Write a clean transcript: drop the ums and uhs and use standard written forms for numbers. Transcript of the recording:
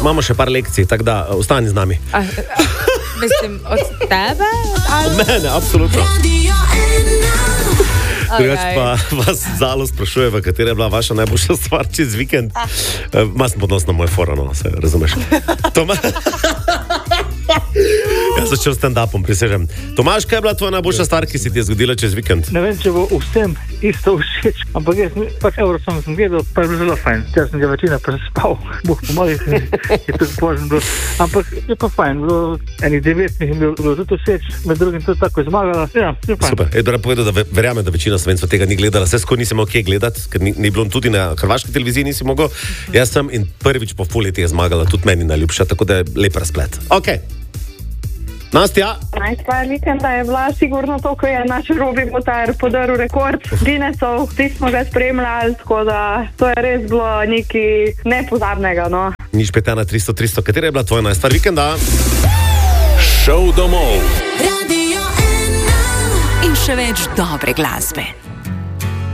imamo še par lekcij, tako da ostani z nami. Mislim, od tebe? Od mene, absolutno. Drugač pa vas Zalo sprašuje, v katera je bila vaša najboljša stvar čez vikend. Mas sem podnos na moj forum, se razumeš. Jaz začel stand-upom, prisežem. Tomaž, kaj je bila tvoja najboljša stvar, ki si ti je zgodila čez vikend? Ne vem, če bo vsem isto všeč, ampak jaz pač Eurosong sem gledal, pa je bilo zelo fajn. Jaz sem ga večina prespal, Bog pomagaj, je tako požen bilo. Ampak je pa fajn, bilo enih 9 mi je bilo tudi všeč, med drugim tudi tako zmagala. Ja, je fajn. Super, Edora povedal, da verjame, da večina Slovencev tega ni gledala, vse skoro nisem mogel gledati, ker ni bilo tudi na hrvaški televiziji nisi mogel. Jaz sem in prvič po ful leti je zmagala, tudi meni najljubša, tako da je lep razplet. Ok. Nastja? Najstvar vikenda je bila sigurno to, ko je naš Robi Botar podaril rekord Guinnessov. Vsi smo ga spremljali, tako da to je res bilo nekaj nepozabnega, no. Nič 5 na 300, katera je bila tvoja najstvar vikenda? Šov domov. Radio 1 in še več dobre glasbe.